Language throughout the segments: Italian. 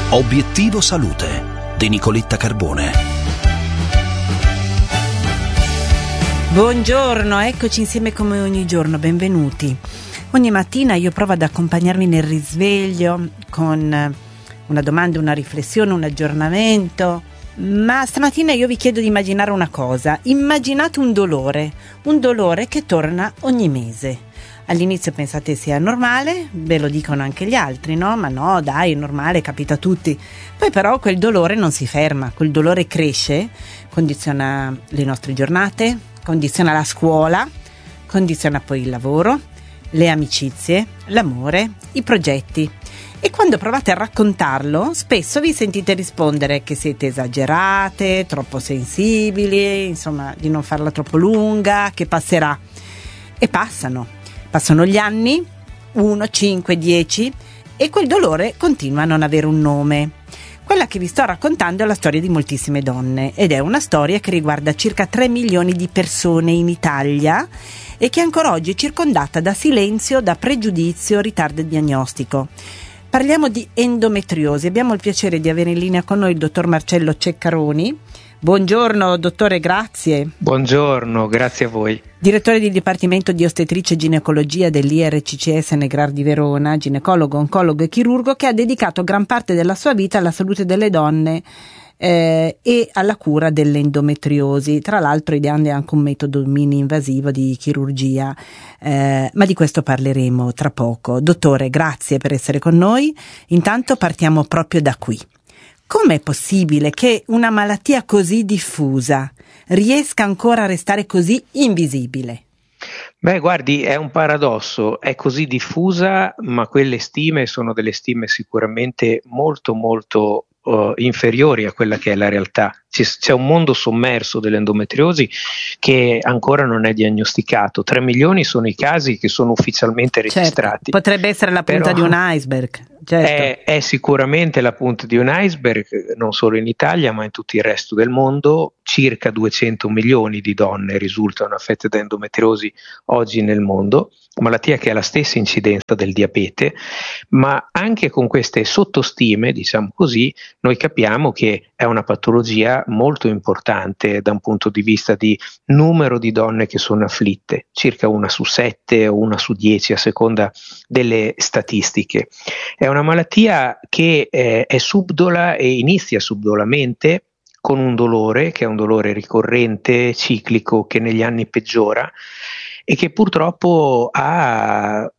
Obiettivo Salute di Nicoletta Carbone. Buongiorno, eccoci insieme come ogni giorno, benvenuti. Ogni mattina io provo ad accompagnarvi nel risveglio con una domanda, una riflessione, un aggiornamento, ma stamattina io vi chiedo di immaginare una cosa. Immaginate un dolore che torna ogni mese. All'inizio pensate sia normale, ve lo dicono anche gli altri, no? Ma no, dai, è normale, capita a tutti. Poi però quel dolore non si ferma, quel dolore cresce, condiziona le nostre giornate, condiziona la scuola, condiziona poi il lavoro, le amicizie, l'amore, i progetti. E quando provate a raccontarlo, spesso vi sentite rispondere che siete esagerate, troppo sensibili, insomma, di non farla troppo lunga, che passerà. E Passano gli anni, 1, 5, 10, e quel dolore continua a non avere un nome. Quella che vi sto raccontando è la storia di moltissime donne ed è una storia che riguarda circa 3 milioni di persone in Italia e che ancora oggi è circondata da silenzio, da pregiudizio, ritardo diagnostico. Parliamo di endometriosi. Abbiamo il piacere di avere in linea con noi il dottor Marcello Ceccaroni. Buongiorno dottore, grazie. Buongiorno, grazie a voi. Direttore del Dipartimento di Ostetricia e Ginecologia dell'IRCCS Negrar di Verona, ginecologo, oncologo e chirurgo che ha dedicato gran parte della sua vita alla salute delle donne e alla cura dell'endometriosi, tra l'altro ideando anche un metodo mini-invasivo di chirurgia, ma di questo parleremo tra poco. Dottore, grazie per essere con noi. Intanto partiamo proprio da qui. Com'è possibile che una malattia così diffusa riesca ancora a restare così invisibile? Beh, guardi, è un paradosso, è così diffusa, ma quelle stime sono delle stime sicuramente molto inferiori a quella che è la realtà. C'è un mondo sommerso dell'endometriosi che ancora non è diagnosticato. 3 milioni sono i casi che sono ufficialmente registrati. Certo, potrebbe essere la punta di un iceberg. Certo. È sicuramente la punta di un iceberg, non solo in Italia ma in tutto il resto del mondo. Circa 200 milioni di donne risultano affette da endometriosi oggi nel mondo, malattia che ha la stessa incidenza del diabete, ma anche con queste sottostime, diciamo così, noi capiamo che è una patologia molto importante da un punto di vista di numero di donne che sono afflitte, circa 1 su 7 o 1 su 10 a seconda delle statistiche. È una malattia che è subdola e inizia subdolamente con un dolore che è un dolore ricorrente, ciclico, che negli anni peggiora e che purtroppo ha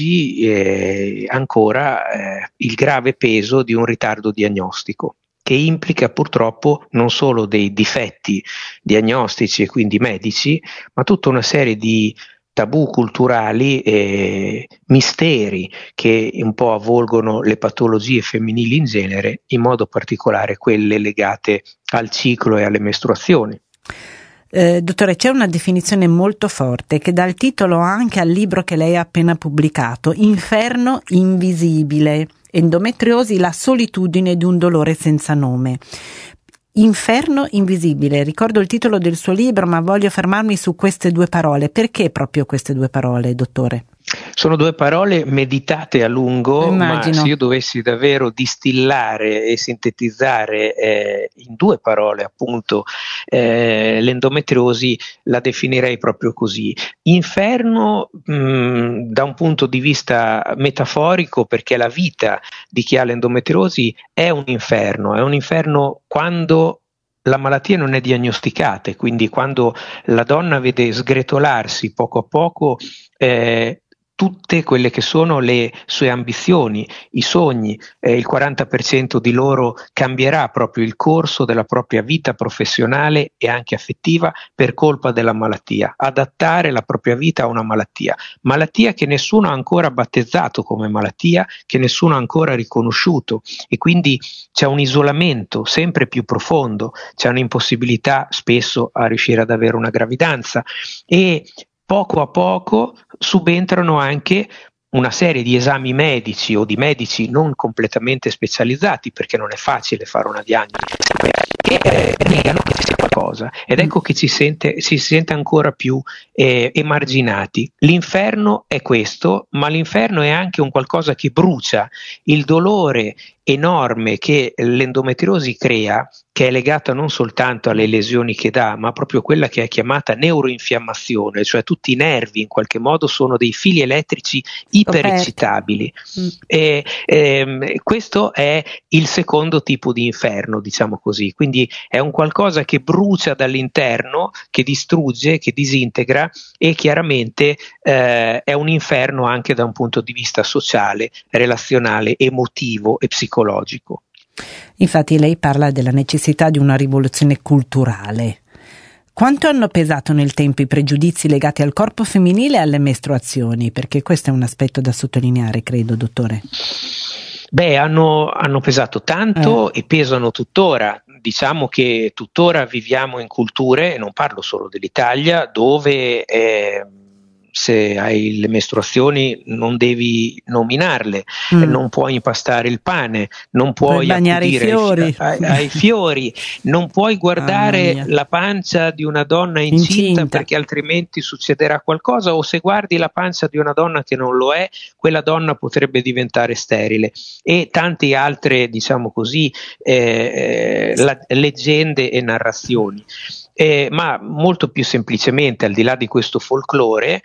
oggi ancora il grave peso di un ritardo diagnostico, che implica purtroppo non solo dei difetti diagnostici e quindi medici, ma tutta una serie di tabù culturali e misteri che un po' avvolgono le patologie femminili in genere, in modo particolare quelle legate al ciclo e alle mestruazioni. Dottore, c'è una definizione molto forte che dà il titolo anche al libro che lei ha appena pubblicato, Inferno invisibile, endometriosi, la solitudine di un dolore senza nome. Inferno invisibile, ricordo il titolo del suo libro, ma voglio fermarmi su queste 2 parole. Perché proprio queste 2 parole, dottore? Sono 2 parole meditate a lungo, Immagino. Ma se io dovessi davvero distillare e sintetizzare in 2 parole appunto l'endometriosi, la definirei proprio così. Inferno da un punto di vista metaforico, perché la vita di chi ha l'endometriosi è un inferno quando la malattia non è diagnosticata, quindi quando la donna vede sgretolarsi poco a poco tutte quelle che sono le sue ambizioni, i sogni, il 40% di loro cambierà proprio il corso della propria vita professionale e anche affettiva per colpa della malattia, adattare la propria vita a una malattia che nessuno ha ancora battezzato come malattia, che nessuno ha ancora riconosciuto, e quindi c'è un isolamento sempre più profondo, c'è un'impossibilità spesso a riuscire ad avere una gravidanza e poco a poco subentrano anche una serie di esami medici o di medici non completamente specializzati, perché non è facile fare una diagnosi, che negano che ci sia qualcosa, ed ecco che si sente ancora più emarginati. L'inferno è questo, ma l'inferno è anche un qualcosa che brucia il dolore enorme che l'endometriosi crea, che è legata non soltanto alle lesioni che dà, ma proprio quella che è chiamata neuroinfiammazione, cioè tutti i nervi in qualche modo sono dei fili elettrici ipereccitabili. Questo è il secondo tipo di inferno, diciamo così, quindi è un qualcosa che brucia dall'interno, che distrugge, che disintegra, e chiaramente è un inferno anche da un punto di vista sociale, relazionale, emotivo e psicologico. Infatti lei parla della necessità di una rivoluzione culturale. Quanto hanno pesato nel tempo i pregiudizi legati al corpo femminile e alle mestruazioni? Perché questo è un aspetto da sottolineare, credo, dottore. Beh, hanno pesato tanto e pesano tuttora. Diciamo che tuttora viviamo in culture, e non parlo solo dell'Italia, dove se hai le mestruazioni non devi nominarle, non puoi impastare il pane, non puoi bagnare i fiori. ai fiori, non puoi guardare la pancia di una donna incinta perché altrimenti succederà qualcosa, o se guardi la pancia di una donna che non lo è, quella donna potrebbe diventare sterile, e tante altre, diciamo così, leggende e narrazioni. Ma molto più semplicemente, al di là di questo folklore,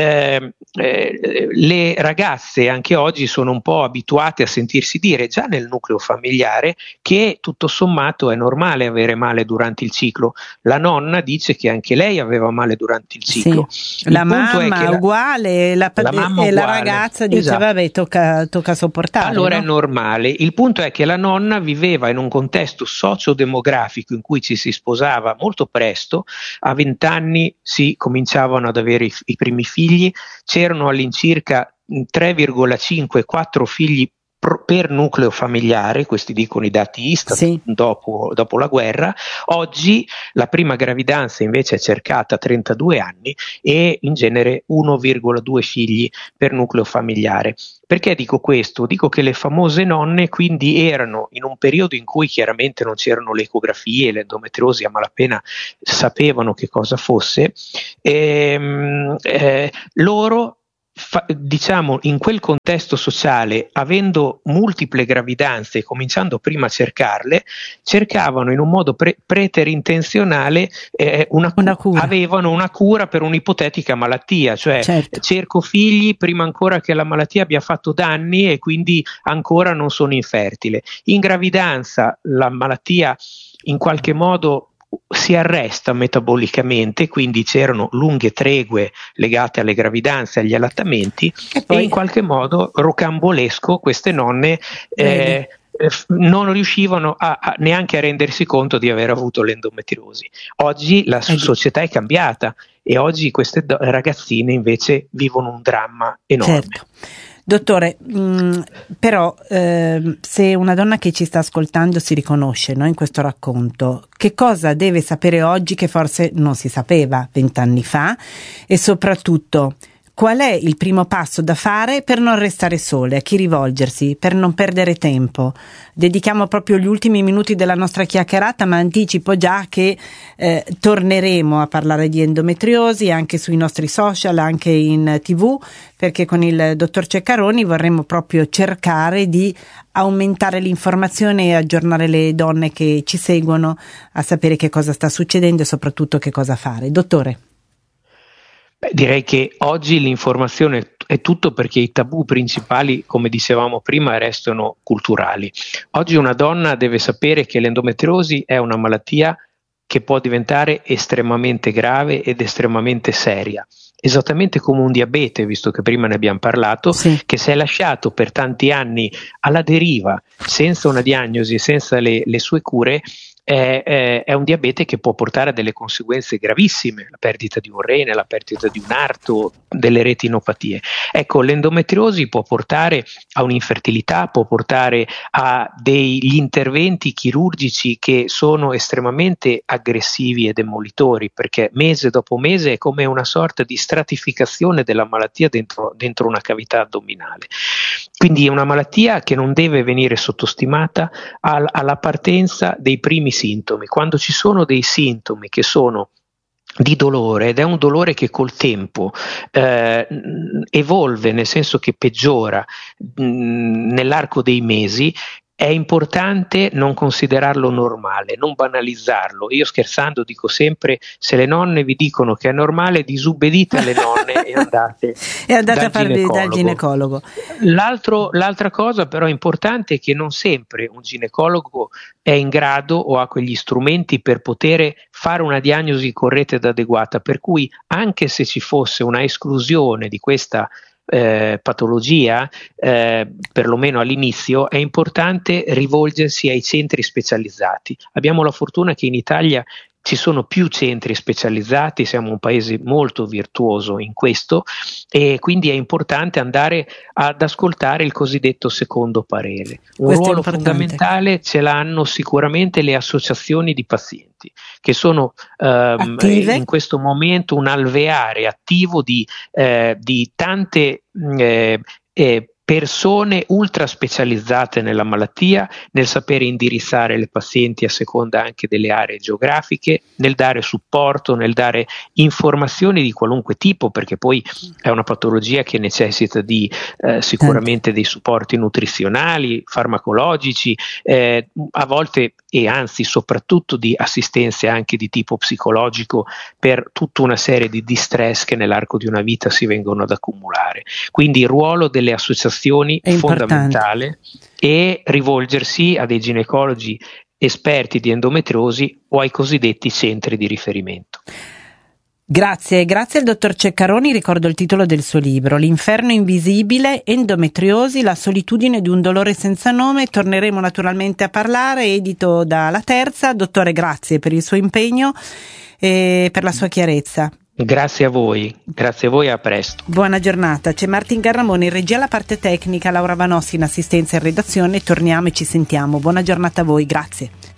le ragazze anche oggi sono un po' abituate a sentirsi dire già nel nucleo familiare che tutto sommato è normale avere male durante il ciclo. La nonna dice che anche lei aveva male durante il ciclo. Sì. La mamma è uguale, la ragazza dice vabbè, tocca sopportare. Allora no? È normale. Il punto è che la nonna viveva in un contesto sociodemografico in cui ci si sposava molto presto. A 20 anni si cominciavano ad avere i primi figli, c'erano all'incirca 3,5-4 figli per nucleo familiare, questi dicono i dati Istat, dopo la guerra. Oggi la prima gravidanza invece è cercata a 32 anni e in genere 1,2 figli per nucleo familiare. Perché dico questo? Dico che le famose nonne quindi erano in un periodo in cui chiaramente non c'erano le ecografie, l'endometriosi a malapena sapevano che cosa fosse, loro diciamo in quel contesto sociale, avendo multiple gravidanze e cominciando prima a cercarle, cercavano in un modo preterintenzionale una cura. Avevano una cura per un'ipotetica malattia, cioè cerco figli prima ancora che la malattia abbia fatto danni e quindi ancora non sono infertile. In gravidanza la malattia in qualche modo si arresta metabolicamente, quindi c'erano lunghe tregue legate alle gravidanze, agli allattamenti, e in qualche modo rocambolesco queste nonne non riuscivano neanche a rendersi conto di aver avuto l'endometriosi. Oggi la società è cambiata e oggi queste ragazzine invece vivono un dramma enorme. Certo. Dottore, però se una donna che ci sta ascoltando si riconosce, no, in questo racconto, che cosa deve sapere oggi che forse non si sapeva 20 anni fa, e soprattutto qual è il primo passo da fare per non restare sole, a chi rivolgersi, per non perdere tempo? Dedichiamo proprio gli ultimi minuti della nostra chiacchierata, ma anticipo già che torneremo a parlare di endometriosi anche sui nostri social, anche in TV, perché con il dottor Ceccaroni vorremmo proprio cercare di aumentare l'informazione e aggiornare le donne che ci seguono a sapere che cosa sta succedendo e soprattutto che cosa fare. Dottore. Direi che oggi l'informazione è tutto, perché i tabù principali, come dicevamo prima, restano culturali. Oggi una donna deve sapere che l'endometriosi è una malattia che può diventare estremamente grave ed estremamente seria, esattamente come un diabete, visto che prima ne abbiamo parlato, che se è lasciato per tanti anni alla deriva, senza una diagnosi e senza le sue cure, è un diabete che può portare a delle conseguenze gravissime, la perdita di un rene, la perdita di un arto, delle retinopatie. Ecco, l'endometriosi può portare a un'infertilità, può portare a degli interventi chirurgici che sono estremamente aggressivi e demolitori, perché mese dopo mese è come una sorta di stratificazione della malattia dentro una cavità addominale. Quindi è una malattia che non deve venire sottostimata alla partenza dei primi sintomi. Quando ci sono dei sintomi che sono di dolore, ed è un dolore che col tempo evolve, nel senso che peggiora nell'arco dei mesi, è importante non considerarlo normale, non banalizzarlo. Io scherzando dico sempre: se le nonne vi dicono che è normale, disubbidite alle nonne e andate a farvi dal ginecologo. L'altra cosa però importante è che non sempre un ginecologo è in grado o ha quegli strumenti per poter fare una diagnosi corretta ed adeguata, per cui anche se ci fosse una esclusione di questa patologia, perlomeno all'inizio, è importante rivolgersi ai centri specializzati. Abbiamo la fortuna che in Italia ci sono più centri specializzati, siamo un paese molto virtuoso in questo, e quindi è importante andare ad ascoltare il cosiddetto secondo parere. Un ruolo fondamentale ce l'hanno sicuramente le associazioni di pazienti, che sono in questo momento un alveare attivo di tante persone ultra specializzate nella malattia, nel sapere indirizzare le pazienti a seconda anche delle aree geografiche, nel dare supporto, nel dare informazioni di qualunque tipo, perché poi è una patologia che necessita di sicuramente dei supporti nutrizionali, farmacologici, a volte e anzi soprattutto di assistenze anche di tipo psicologico per tutta una serie di distress che nell'arco di una vita si vengono ad accumulare. Quindi il ruolo delle associazioni è fondamentale, e rivolgersi a dei ginecologi esperti di endometriosi o ai cosiddetti centri di riferimento. Grazie al dottor Ceccaroni. Ricordo il titolo del suo libro: L'inferno invisibile, endometriosi, la solitudine di un dolore senza nome. Torneremo naturalmente a parlare, edito da La Terza. Dottore, grazie per il suo impegno e per la sua chiarezza. Grazie a voi, a presto. Buona giornata. C'è Martin Garramone in regia, la parte tecnica, Laura Vanossi in assistenza e redazione. Torniamo e ci sentiamo. Buona giornata a voi, grazie.